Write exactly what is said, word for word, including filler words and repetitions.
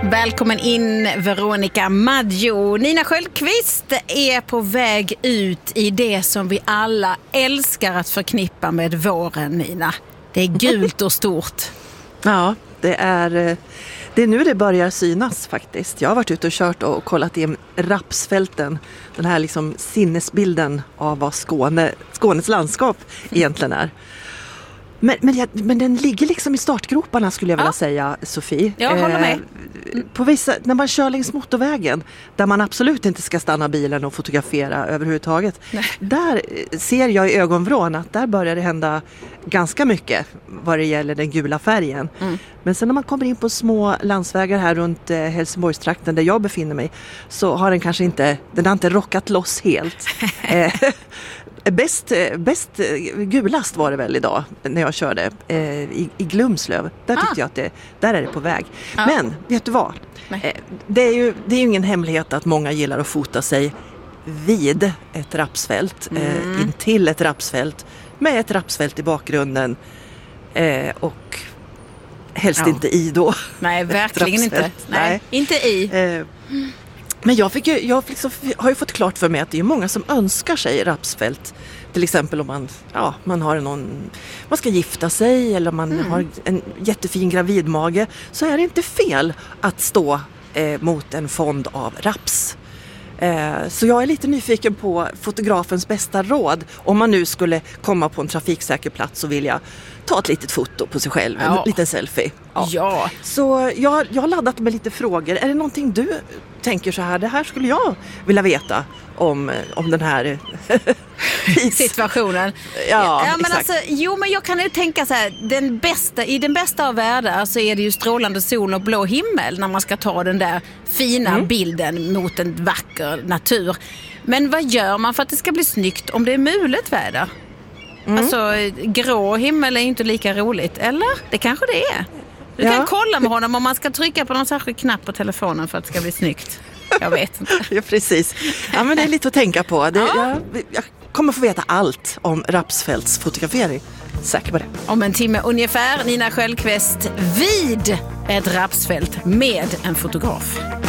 Välkommen in Veronica Maggio. Nina Sköldqvist är på väg ut i det som vi alla älskar att förknippa med våren, Nina. Det är gult och stort. Ja, det är, det är nu det börjar synas faktiskt. Jag har varit ute och kört och kollat in rapsfälten. Den här liksom sinnesbilden av vad Skåne, Skånes landskap egentligen är. Men, men, men den ligger liksom i startgroparna skulle jag vilja ja. säga, Sofie. Jag håller med. Eh, på vissa, när man kör längs motorvägen, där man absolut inte ska stanna bilen och fotografera överhuvudtaget. Nej. Där ser jag i ögonvrån att där börjar det hända ganska mycket vad det gäller den gula färgen. Mm. Men sen när man kommer in på små landsvägar här runt eh, Helsingborgstrakten där jag befinner mig, så har den kanske inte, den har inte rockat loss helt. eh, Bäst, bäst gulast var det väl idag när jag körde eh, i, i Glumslöv. Där tyckte ah. jag att det, där är det på väg. Ah. Men vet du vad? Eh, det, är ju, det är ju ingen hemlighet att många gillar att fota sig vid ett rapsfält. Mm. Eh, intill ett rapsfält. Med ett rapsfält i bakgrunden. Eh, och helst ja. inte i då. Nej, verkligen inte. Nej, Nej, inte i. Eh, Men jag, fick ju, jag liksom, har ju fått klart för mig att det är många som önskar sig rapsfält. Till exempel om man, ja, man har någon, man ska gifta sig eller man mm. har en jättefin gravidmage. Så är det inte fel att stå eh, mot en fond av raps. Eh, så jag är lite nyfiken på fotografens bästa råd. Om man nu skulle komma på en trafiksäker plats så vill jag ta ett litet foto på sig själv, ja. en liten selfie. Ja. ja. Så jag, jag har laddat med lite frågor. Är det någonting du tänker så här, det här skulle jag vilja veta om, om den här situationen? Ja, ja men exakt. alltså, jo, men jag kan ju tänka så här, den bästa, i den bästa av världar så är det ju strålande sol och blå himmel när man ska ta den där fina mm. bilden mot en vacker natur. Men vad gör man för att det ska bli snyggt om det är mulet väder? Mm. Alltså, grå himmel är inte lika roligt, eller? Det kanske det är. Du ja. kan kolla med honom om man ska trycka på någon särskild knapp på telefonen för att det ska bli snyggt. Jag vet inte. Ja, precis. Ja, men det är lite att tänka på. Det, ja. jag, jag kommer få veta allt om rapsfältsfotografering. Säker på det. Om en timme ungefär, Nina Sköldqvist vid ett rapsfält med en fotograf.